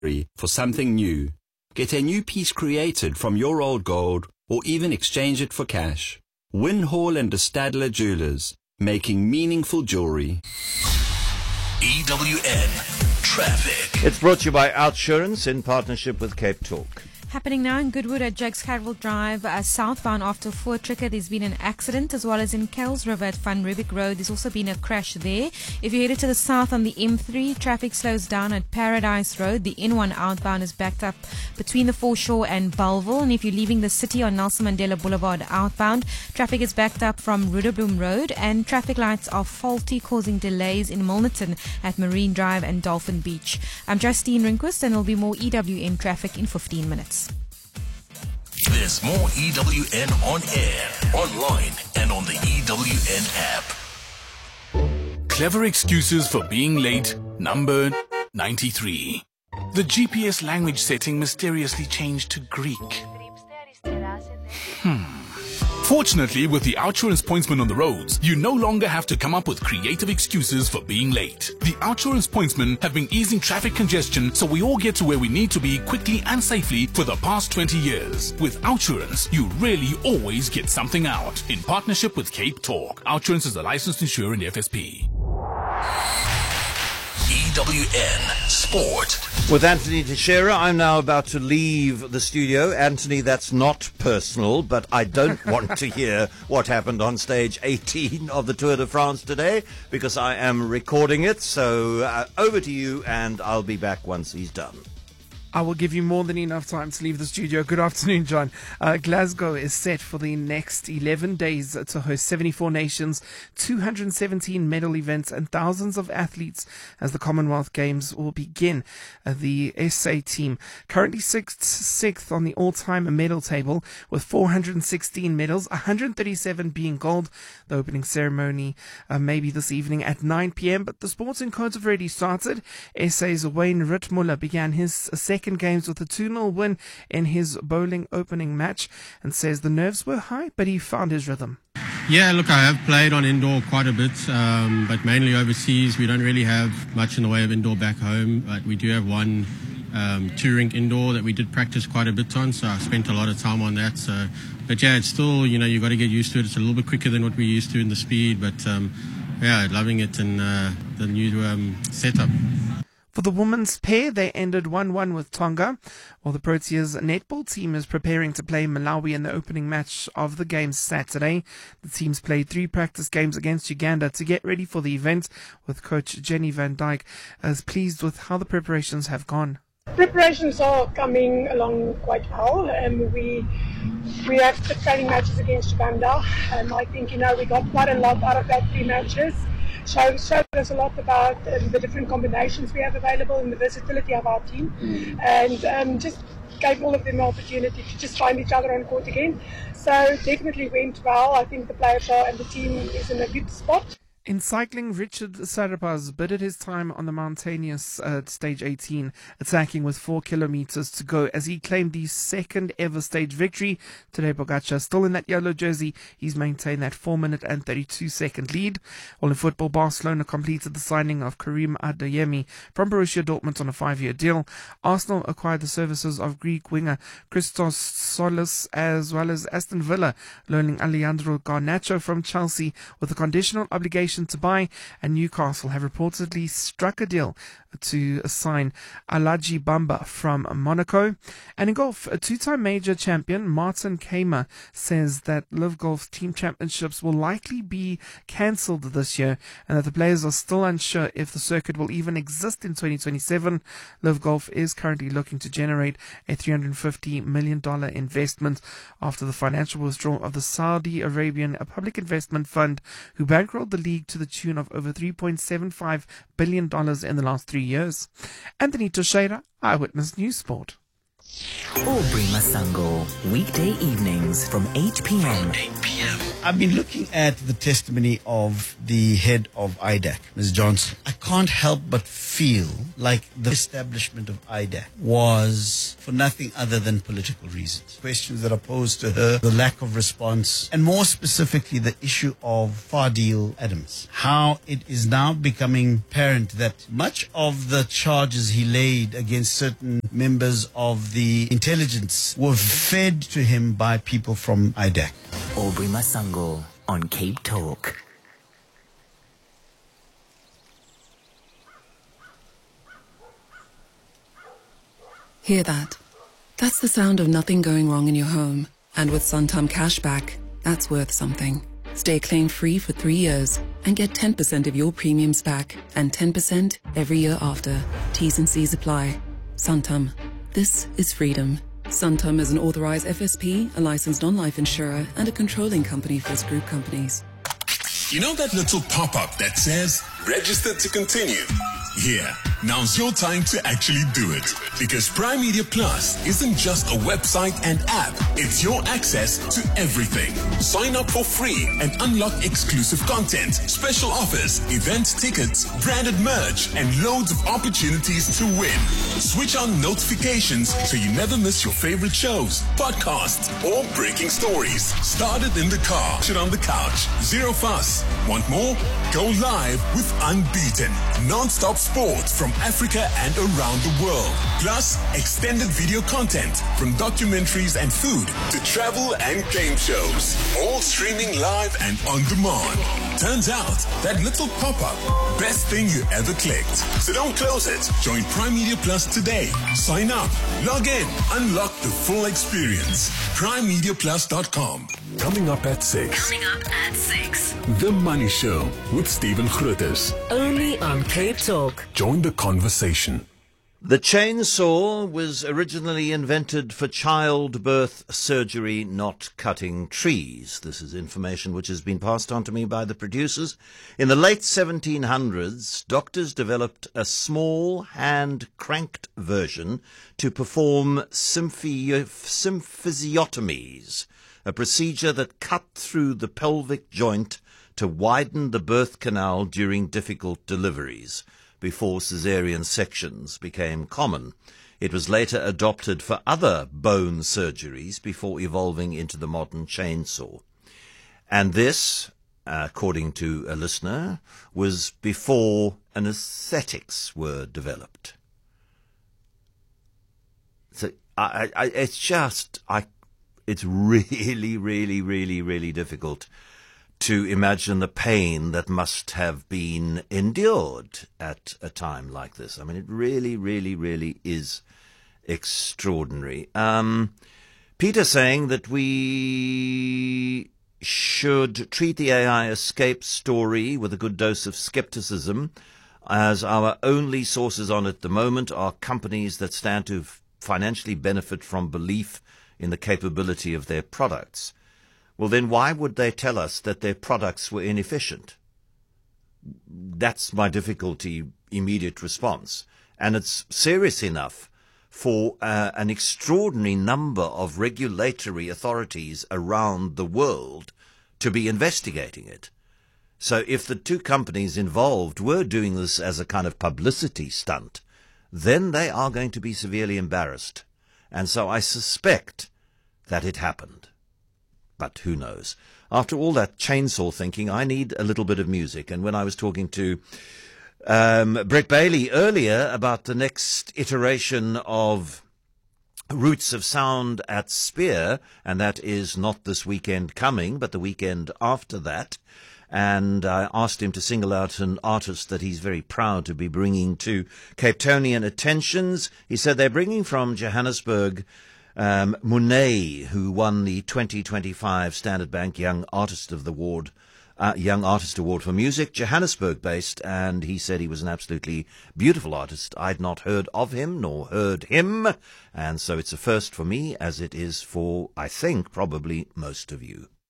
for something new. Get a new piece created from your old gold or even exchange it for cash. Win Hall and de Stadler Jewelers, making meaningful jewelry. EWN Traffic. It's brought to you by Outsurance in partnership with Cape Talk. Happening now in Goodwood at Jakes Carroll Drive, southbound after Fort Tricker. There's been an accident, as well as in Kells River at Van Riebeeck Road. There's also been a crash there. If you're headed to the south on the M3, traffic slows down at Paradise Road. The N1 outbound is backed up between the Foreshore and Bellville. And if you're leaving the city on Nelson Mandela Boulevard outbound, traffic is backed up from Rudabloom Road, and traffic lights are faulty, causing delays in Milnerton at Marine Drive and Dolphin Beach. I'm Justine Rinquist, and there'll be more EWN traffic in 15 minutes. There's more EWN on air, online, and on the EWN app. Clever excuses for being late, number 93. The GPS language setting mysteriously changed to Greek. Fortunately, with the Outsurance pointsman on the roads, you no longer have to come up with creative excuses for being late. The Outsurance pointsmen have been easing traffic congestion so we all get to where we need to be quickly and safely for the past 20 years. With Outsurance, you really always get something out. In partnership with Cape Talk, Outsurance is a licensed insurer in FSP. EWN Sport. With Anthony Teixeira, I'm now about to leave the studio. Anthony, that's not personal, but I don't want to hear what happened on stage 18 of the Tour de France today because I am recording it. So over to you, and I'll be back once he's done. I will give you more than enough time to leave the studio. Good afternoon, John. Glasgow is set for the next 11 days to host 74 nations, 217 medal events, and thousands of athletes as the Commonwealth Games will begin. The SA team currently sixth on the all-time medal table with 416 medals, 137 being gold. The opening ceremony may be this evening at 9 p.m., but the sporting codes have already started. SA's Wayne Rittmuller began his second games with a 2-0 win in his bowling opening match and says the nerves were high, but he found his rhythm. Yeah, look, I have played on indoor quite a bit, but mainly overseas. We don't really have much in the way of indoor back home, but we do have one two-rink indoor that we did practice quite a bit on, so I spent a lot of time on that. So, but yeah, it's still, you got to get used to it. It's a little bit quicker than what we're used to in the speed, but yeah, loving it and the new setup. For the women's pair, they ended 1-1 with Tonga, while the Proteas netball team is preparing to play Malawi in the opening match of the games Saturday. The teams played 3 practice games against Uganda to get ready for the event, with coach Jenny Van Dyke as pleased with how the preparations have gone. Preparations are coming along quite well. We have the training matches against Uganda, and I think we got quite a lot out of that 3 matches. Showed us a lot about the different combinations we have available and the versatility of our team, and just gave all of them the opportunity to just find each other on court again. So definitely went well. I think the players are and the team is in a good spot. In cycling, Richard Sarapaz bided his time on the mountainous stage 18, attacking with 4 kilometers to go as he claimed the second ever stage victory. Today, Pogacar, still in that yellow jersey, he's maintained that 4-minute and 32-second lead. While in football, Barcelona completed the signing of Karim Adeyemi from Borussia Dortmund on a 5-year deal. Arsenal acquired the services of Greek winger Christos Solis, as well as Aston Villa loaning Alejandro Garnacho from Chelsea with a conditional obligation to buy, and Newcastle have reportedly struck a deal to sign Alaji Bamba from Monaco. And in golf, a 2-time major champion Martin Kaymer says that Live Golf Team Championships will likely be cancelled this year and that the players are still unsure if the circuit will even exist in 2027. Live Golf is currently looking to generate a $350 million investment after the financial withdrawal of the Saudi Arabian Public Investment Fund, who bankrolled the league to the tune of over $3.75 billion in the last 3 years. Anthony Teixeira, Eyewitness News Sport. Aubrey Masango, weekday evenings from 8 p.m. I've been looking at the testimony of the head of IDAC, Ms. Johnson. I can't help but feel like the establishment of IDAC was for nothing other than political reasons. Questions that are posed to her, the lack of response, and more specifically the issue of Fadil Adams. How it is now becoming apparent that much of the charges he laid against certain members of the intelligence were fed to him by people from IDAC. Aubrey Masango on Cape Talk. Hear that? That's the sound of nothing going wrong in your home. And with Santam Cashback, that's worth something. Stay claim-free for 3 years and get 10% of your premiums back and 10% every year after. T's and C's apply. Santam. This is freedom. Santam is an authorized FSP, a licensed non-life insurer, and a controlling company for its group companies. You know that little pop-up that says, register to continue? Yeah, now's your time to actually do it. Because Prime Media Plus isn't just a website and app. It's your access to everything. Sign up for free and unlock exclusive content, special offers, event tickets, branded merch, and loads of opportunities to win. Switch on notifications so you never miss your favorite shows, podcasts, or breaking stories. Started in the car, sit on the couch, zero fuss. Want more? Go live with Unbeaten. Non-stop sport from Africa and around the world. Plus, extended video content from documentaries and food to travel and game shows. All streaming live and on demand. Turns out, that little pop-up, best thing you ever clicked. So don't close it. Join Prime Media Plus today. Sign up, log in, unlock the full experience. PrimeMediaPlus.com. Coming up at 6. The Money Show with Stephen Grootes. Only on Cape Talk. Join the conversation. The chainsaw was originally invented for childbirth surgery, not cutting trees. This is information which has been passed on to me by the producers. In the late 1700s, doctors developed a small hand-cranked version to perform symphysiotomies, a procedure that cut through the pelvic joint to widen the birth canal during difficult deliveries, before caesarean sections became common. It was later adopted for other bone surgeries before evolving into the modern chainsaw. And this, according to a listener, was before anesthetics were developed. So it's really, really, really, really difficult to imagine the pain that must have been endured at a time like this. I mean, it really, really, really is extraordinary. Peter saying that we should treat the AI escape story with a good dose of skepticism, as our only sources on it at the moment are companies that stand to financially benefit from belief in the capability of their products. Well, then why would they tell us that their products were inefficient? That's my immediate response. And it's serious enough for an extraordinary number of regulatory authorities around the world to be investigating it. So if the two companies involved were doing this as a kind of publicity stunt, then they are going to be severely embarrassed. And so I suspect that it happened. But who knows? After all that chainsaw thinking, I need a little bit of music. And when I was talking to Brett Bailey earlier about the next iteration of Roots of Sound at Spear, and that is not this weekend coming, but the weekend after that, and I asked him to single out an artist that he's very proud to be bringing to Cape Townian attentions. He said they're bringing from Johannesburg Monet, who won the 2025 Standard Bank Young Artist Award for Music, Johannesburg-based, and he said he was an absolutely beautiful artist. I'd not heard of him nor heard him, and so it's a first for me, as it is for, I think, probably most of you.